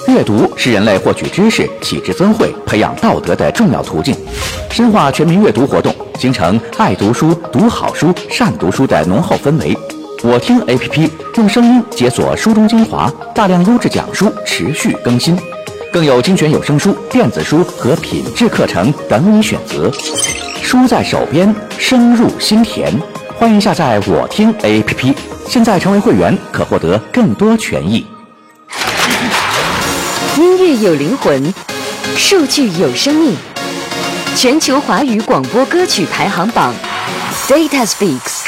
阅读是人类获取知识、启智增慧、培养道德的重要途径。深化全民阅读活动，形成爱读书、读好书、善读书的浓厚氛围。我听 APP 用声音解锁书中精华，大量优质讲书持续更新，更有精选有声书、电子书和品质课程等你选择。书在手边，声入心田。欢迎下载我听 APP， 现在成为会员可获得更多权益。 音乐有灵魂，数据有生命。全球华语广播歌曲排行榜 Data Speaks。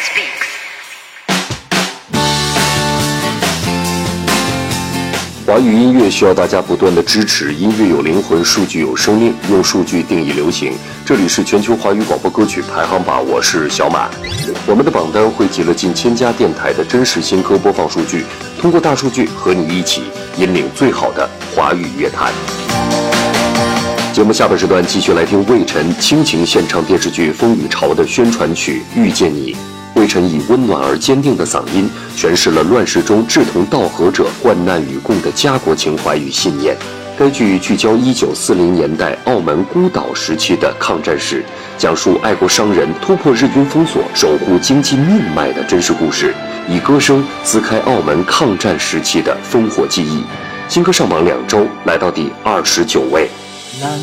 华语音乐需要大家不断的支持，音乐有灵魂，数据有生命，用数据定义流行。这里是全球华语广播歌曲排行榜，我是小马。我们的榜单汇集了近1000家电台的真实新歌播放数据，通过大数据和你一起引领最好的华语乐坛。节目下半时段继续来听魏晨倾情献唱电视剧《风雨潮》的宣传曲《遇见你》。魏晨以温暖而坚定的嗓音诠释了乱世中志同道合者患难与共的家国情怀与信念。该剧聚焦1940年代澳门孤岛时期的抗战史，讲述爱国商人突破日军封锁，守护经济命脉的真实故事，以歌声撕开澳门抗战时期的烽火记忆。新歌上榜2周，来到第29位。